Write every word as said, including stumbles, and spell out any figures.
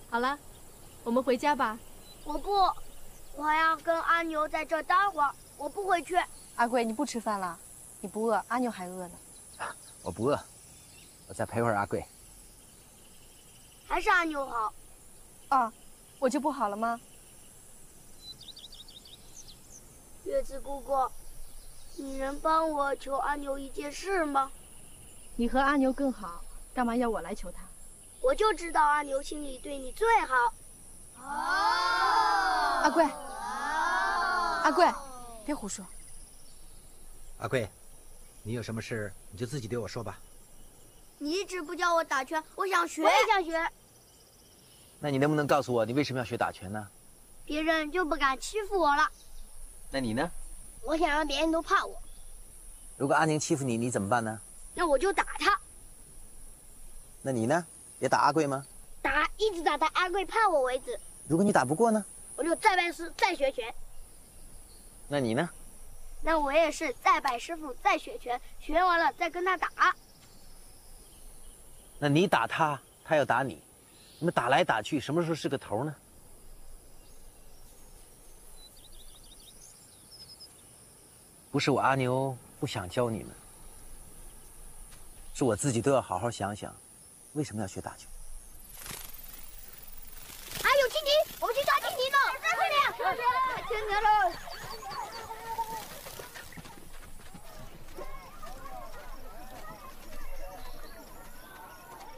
好了，我们回家吧。 我不，我还要跟阿牛在这待会儿，我不回去。 阿贵，你不吃饭了？你不饿，阿牛还饿呢。 我不饿，我再陪会儿阿贵。 还是阿牛好。 啊，我就不好了吗？ 月子姑姑，你能帮我求阿牛一件事吗？ 你和阿牛更好，干嘛要我来求他？ 我就知道阿牛心里对你最好。 哦，阿贵，阿贵，别胡说。 阿贵，你有什么事你就自己对我说吧。 你一直不教我打拳，我想学。我也想学。 那你能不能告诉我你为什么要学打拳呢？ 别人就不敢欺负我了。 那你呢？ 我想让别人都怕我。 如果阿宁欺负你，你怎么办呢？ 那我就打他。 那你呢？也打阿贵吗？ 打，一直打到阿贵怕我为止。 如果你打不过呢？ 我就再拜师，再学拳。 那你呢？ 那我也是再拜师傅，再学拳，学完了再跟他打。 那你打他，他要打你，你们打来打去，什么时候是个头呢？不是我阿牛不想教你们，是我自己都要好好想想，为什么要学打球。 还有蜻蜓，我们去抓蜻蜓了！快点，快点，天天了。